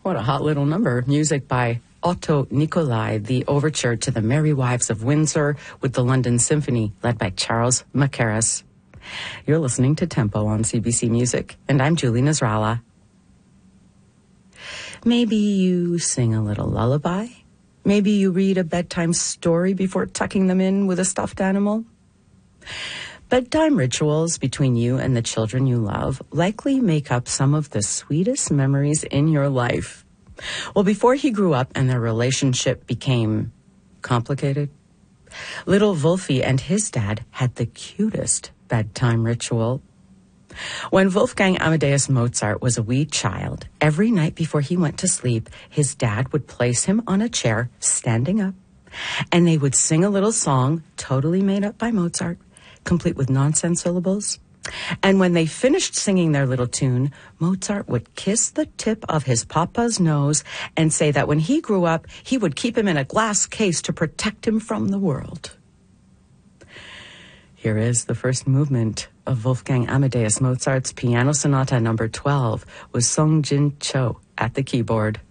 What a hot little number. Music by Otto Nicolai, the overture to The Merry Wives of Windsor with the London Symphony, led by Charles Mackerras. You're listening to Tempo on CBC Music, and I'm Julie Nasrallah. Maybe you sing a little lullaby. Maybe you read a bedtime story before tucking them in with a stuffed animal. Bedtime rituals between you and the children you love likely make up some of the sweetest memories in your life. Well, before he grew up and their relationship became complicated, little Wolfie and his dad had the cutest bedtime ritual. When Wolfgang Amadeus Mozart was a wee child, every night before he went to sleep, his dad would place him on a chair, standing up, and they would sing a little song totally made up by Mozart, complete with nonsense syllables. And when they finished singing their little tune, Mozart would kiss the tip of his papa's nose and say that when he grew up, he would keep him in a glass case to protect him from the world. Here is the first movement of Wolfgang Amadeus Mozart's Piano Sonata No. 12 with Song Jin Cho at the keyboard.